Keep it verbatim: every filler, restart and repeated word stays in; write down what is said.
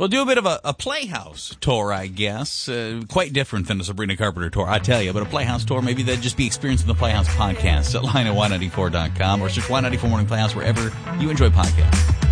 We'll do a bit of a, a Playhouse tour, I guess. Uh, quite different than the Sabrina Carpenter tour, I tell you. But a Playhouse tour, maybe that'd just be experiencing the Playhouse podcast at line at Y ninety-four dot com or search Y ninety-four Morning Playhouse wherever you enjoy podcasts.